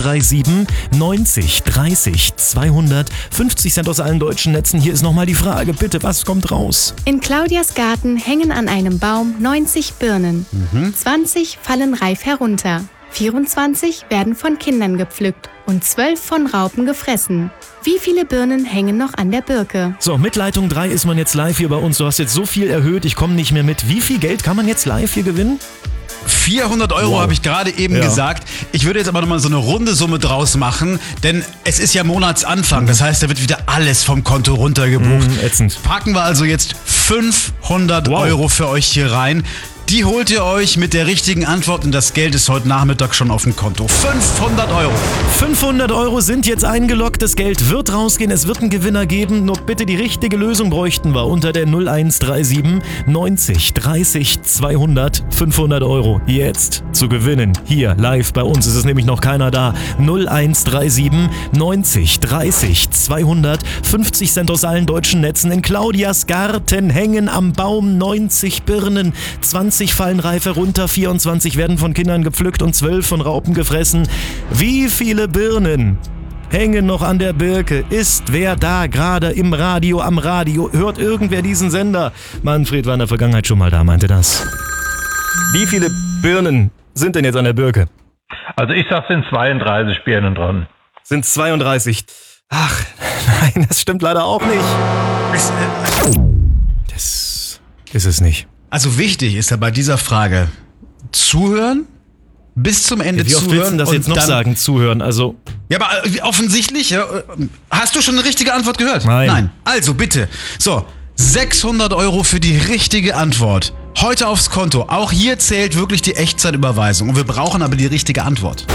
0137 90 30 200. 50 Cent aus allen deutschen Netzen. Hier ist nochmal die Frage, bitte, was kommt raus? In Claudias Garten hängen an einem Baum 90 Birnen. 20 fallen reif herunter. 24 werden von Kindern gepflückt und 12 von Raupen gefressen. Wie viele Birnen hängen noch an der Birke? So, mit Leitung 3 ist man jetzt live hier bei uns. Du hast jetzt so viel erhöht, ich komme nicht mehr mit. Wie viel Geld kann man jetzt live hier gewinnen? 400 Euro habe ich gerade eben gesagt. Ich würde jetzt aber nochmal so eine runde Summe draus machen, denn es ist ja Monatsanfang. Das heißt, da wird wieder alles vom Konto runtergebucht. Ätzend. Packen wir also jetzt 500 Euro für euch hier rein. Die holt ihr euch mit der richtigen Antwort und das Geld ist heute Nachmittag schon auf dem Konto. 500 Euro. 500 Euro sind jetzt eingeloggt, das Geld wird rausgehen, es wird einen Gewinner geben. Nur bitte die richtige Lösung bräuchten wir unter der 0137 90 30 200. 500 Euro jetzt zu gewinnen. Hier live bei uns ist es nämlich noch keiner da. 0137 90 30 200. 50 Cent aus allen deutschen Netzen. In Claudias Garten hängen am Baum 90 Birnen. 20 fallen reif herunter, 24 werden von Kindern gepflückt und 12 von Raupen gefressen. Wie viele Birnen hängen noch an der Birke? Ist wer da gerade im Radio, am Radio? Hört irgendwer diesen Sender? Manfred war in der Vergangenheit schon mal da, meinte das. Wie viele Birnen sind denn jetzt an der Birke? Also ich sag, sind 32 Birnen dran. Sind 32. Ach, nein, das stimmt leider auch nicht. Das ist es nicht. Also wichtig ist ja bei dieser Frage zuhören, bis zum Ende Wie oft zuhören. willst du das und jetzt noch dann sagen, zuhören? Also Ja, aber offensichtlich, ja, hast du schon eine richtige Antwort gehört? Nein. Also bitte. So, 600 Euro für die richtige Antwort. Heute aufs Konto. Auch hier zählt wirklich die Echtzeitüberweisung. Und wir brauchen aber die richtige Antwort.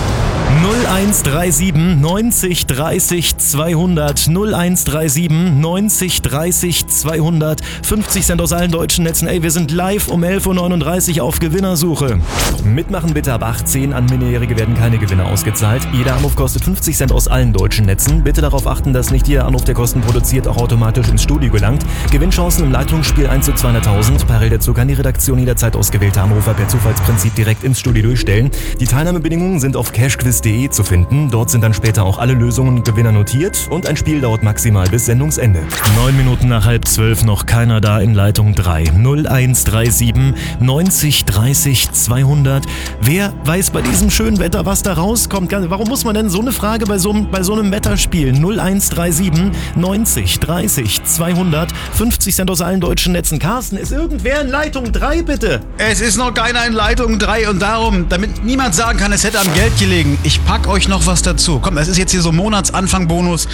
0137 90 30 200. 0137 90 30 200. 50 Cent aus allen deutschen Netzen. Ey, wir sind live um 11.39 Uhr auf Gewinnersuche. Mitmachen bitte ab 18. An Minderjährige werden keine Gewinne ausgezahlt. Jeder Anruf kostet 50 Cent aus allen deutschen Netzen. Bitte darauf achten, dass nicht jeder Anruf, der Kosten produziert, auch automatisch ins Studio gelangt. Gewinnchancen im Leitungsspiel 1 zu 200.000. Parallel dazu kann die Redaktion jederzeit ausgewählte Anrufer per Zufallsprinzip direkt ins Studio durchstellen. Die Teilnahmebedingungen sind auf cashquiz.de zu finden. Dort sind dann später auch alle Lösungen und Gewinner notiert und ein Spiel dauert maximal bis Sendungsende. 9 Minuten nach 11:30, noch keiner da in Leitung 3. 0137 90 30 200. Wer weiß bei diesem schönen Wetter, was da rauskommt? Warum muss man denn so eine Frage bei so einem Wetter spielen? 0137 90 30 200. 50 Cent aus allen deutschen Netzen. Carsten, ist irgendwer in Leitung 3, bitte? Es ist noch keiner in Leitung 3 und darum, damit niemand sagen kann, es hätte am Geld gelegen, ich pack euch noch was dazu. Komm, das ist jetzt hier so Monatsanfang-Bonus.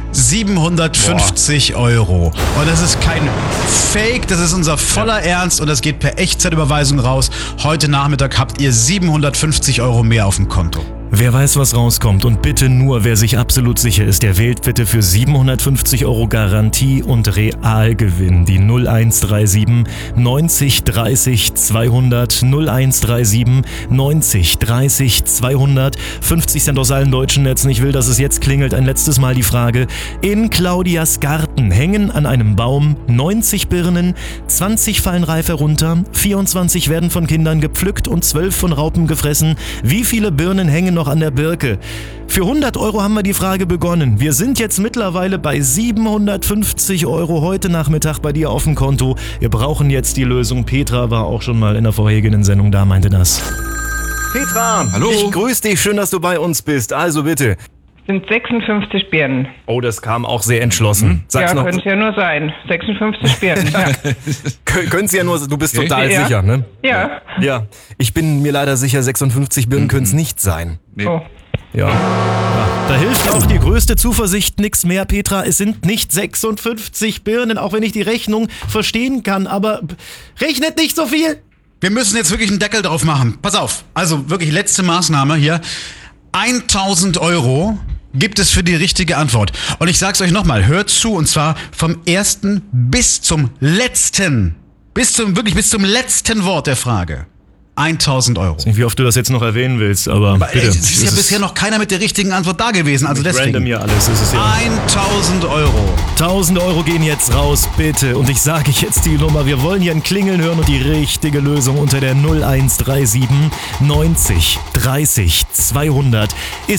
750 Euro. Und das ist kein Fake, das ist unser voller Ernst und das geht per Echtzeitüberweisung raus. Heute Nachmittag habt ihr 750 Euro mehr auf dem Konto. Wer weiß, was rauskommt und bitte nur, wer sich absolut sicher ist, der wählt bitte für 750 Euro Garantie und Realgewinn. Die 0137 90 30 200. 0137 90 30 200. 50 Cent aus allen deutschen Netzen. Ich will, dass es jetzt klingelt. Ein letztes Mal die Frage. In Claudias Garten hängen an einem Baum 90 Birnen, 20 fallen reif herunter, 24 werden von Kindern gepflückt und 12 von Raupen gefressen. Wie viele Birnen hängen noch an der Birke? Für 100 Euro haben wir die Frage begonnen. Wir sind jetzt mittlerweile bei 750 Euro heute Nachmittag bei dir auf dem Konto. Wir brauchen jetzt die Lösung. Petra war auch schon mal in der vorherigen Sendung da, meinte das. Petra, hallo. Ich grüße dich. Schön, dass du bei uns bist. Also bitte. Sind 56 Birnen. Oh, das kam auch sehr entschlossen. Sag's noch. Könnte es ja nur sein. 56 Birnen, ja. Können es ja nur, du bist total Ja. sicher, ne? Ja. Ja, ich bin mir leider sicher, 56 Birnen können es nicht sein. Oh. Ja. Da hilft auch die größte Zuversicht nix mehr, Petra. Es sind nicht 56 Birnen, auch wenn ich die Rechnung verstehen kann. Aber rechnet nicht so viel. Wir müssen jetzt wirklich einen Deckel drauf machen. Pass auf, also wirklich letzte Maßnahme hier. 1000 Euro gibt es für die richtige Antwort. Und ich sag's euch nochmal, hört zu, und zwar vom ersten bis zum letzten, bis zum letzten Wort der Frage. 1000 Euro. Ich weiß nicht, wie oft du das jetzt noch erwähnen willst, aber bitte. Es ist ja bisher noch keiner mit der richtigen Antwort da gewesen, also deswegen. Random hier alles, ist es ja. 1000 Euro. 1000 Euro gehen jetzt raus, bitte. Und ich sage jetzt die Nummer. Wir wollen hier ein Klingeln hören und die richtige Lösung unter der 0137 90 30 200 ist